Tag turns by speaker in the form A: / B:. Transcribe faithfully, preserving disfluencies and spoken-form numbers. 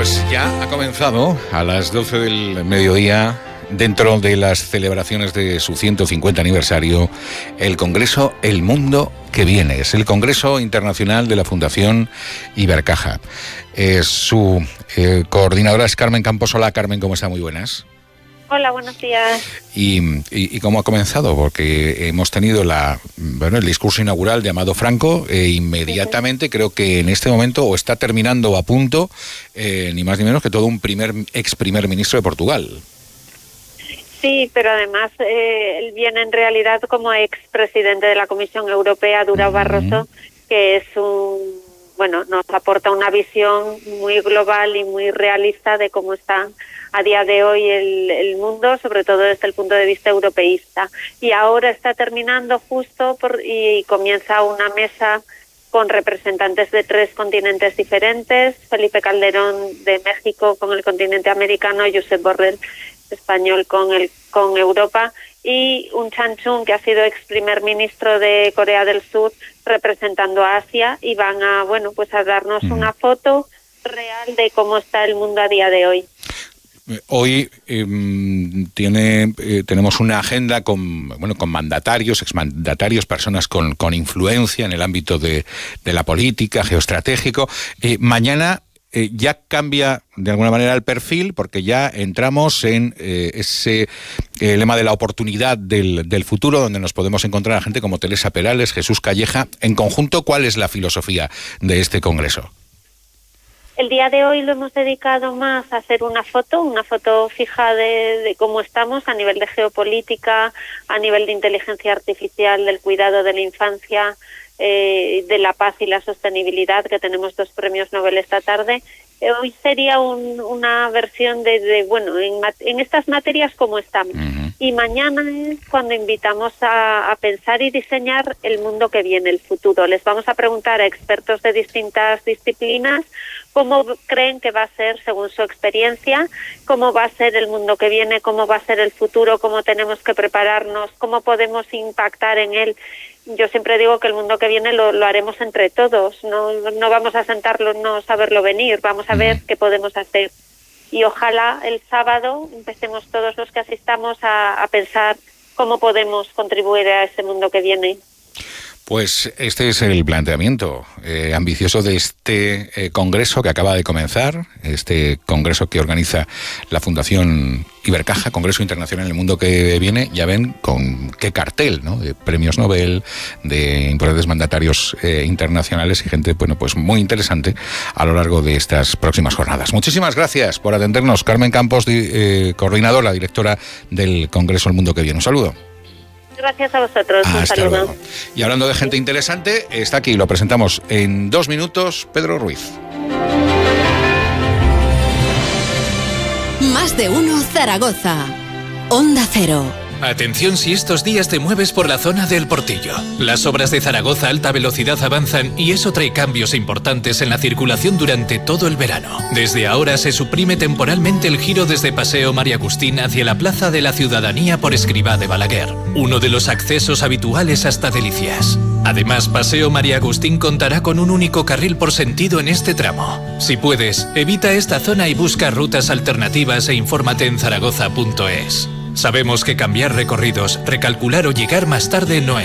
A: Pues ya ha comenzado a las doce del mediodía, dentro de las celebraciones de su ciento cincuenta aniversario, el Congreso El Mundo que Viene. Es el Congreso Internacional de la Fundación Ibercaja. Eh, su eh, coordinadora es Carmen Campos. Hola, Carmen, ¿cómo está? Muy buenas.
B: Hola, buenos días.
A: ¿Y, y, y cómo ha comenzado? Porque hemos tenido la, bueno, el discurso inaugural de Amado Franco e inmediatamente, uh-huh. creo que en este momento, o está terminando o a punto, eh, ni más ni menos que todo un primer ex primer ministro de Portugal.
B: Sí, pero además eh, él viene en realidad como expresidente de la Comisión Europea, Durão Barroso, uh-huh. que es un, bueno, nos aporta una visión muy global y muy realista de cómo está a día de hoy el, el mundo, sobre todo desde el punto de vista europeísta. Y ahora está terminando justo por, y comienza una mesa con representantes de tres continentes diferentes: Felipe Calderón de México con el continente americano, Josep Borrell español con el con Europa, y un Chan Chun, que ha sido ex primer ministro de Corea del Sur, representando a Asia, y van a, bueno, pues a darnos mm. una foto real de cómo está el mundo a día de hoy.
A: Hoy eh, tiene eh, tenemos una agenda con bueno con mandatarios, exmandatarios, personas con, con influencia en el ámbito de, de la política, geoestratégico. Eh, mañana eh, ya cambia de alguna manera el perfil, porque ya entramos en eh, ese eh, lema de la oportunidad del, del futuro, donde nos podemos encontrar a gente como Teresa Perales, Jesús Calleja. En conjunto, ¿cuál es la filosofía de este congreso?
B: El día de hoy lo hemos dedicado más a hacer una foto, una foto fija de, de cómo estamos a nivel de geopolítica, a nivel de inteligencia artificial, del cuidado de la infancia, eh, de la paz y la sostenibilidad, que tenemos dos premios Nobel esta tarde. Eh, hoy sería un, una versión de, de bueno, en, en estas materias cómo estamos. Uh-huh. Y mañana es cuando invitamos a, a pensar y diseñar el mundo que viene, el futuro. Les vamos a preguntar a expertos de distintas disciplinas cómo creen que va a ser, según su experiencia, cómo va a ser el mundo que viene, cómo va a ser el futuro, cómo tenemos que prepararnos, cómo podemos impactar en él. Yo siempre digo que el mundo que viene lo, lo haremos entre todos, no, no vamos a sentarlo, no saberlo venir, vamos a ver qué podemos hacer. Y ojalá el sábado empecemos todos los que asistamos a, a pensar cómo podemos contribuir a ese mundo que viene.
A: Pues este es el planteamiento eh, ambicioso de este eh, congreso que acaba de comenzar, este congreso que organiza la Fundación Ibercaja, Congreso Internacional en el Mundo que Viene. Ya ven con qué cartel, ¿no? De premios Nobel, de importantes mandatarios eh, internacionales y gente, bueno, pues muy interesante a lo largo de estas próximas jornadas. Muchísimas gracias por atendernos, Carmen Campos, eh, coordinadora, directora del Congreso El Mundo que Viene. Un saludo.
B: Gracias a vosotros,
A: Hasta
B: un saludo.
A: Luego. Y hablando de gente interesante, está aquí, lo presentamos en dos minutos, Pedro Ruiz.
C: Más de uno Zaragoza. Onda Cero.
D: Atención si estos días te mueves por la zona del Portillo. Las obras de Zaragoza Alta Velocidad avanzan y eso trae cambios importantes en la circulación durante todo el verano. Desde ahora se suprime temporalmente el giro desde Paseo María Agustín hacia la Plaza de la Ciudadanía por Escrivá de Balaguer, uno de los accesos habituales hasta Delicias. Además, Paseo María Agustín contará con un único carril por sentido en este tramo. Si puedes, evita esta zona y busca rutas alternativas e infórmate en zaragoza punto es. Sabemos que cambiar recorridos, recalcular o llegar más tarde no es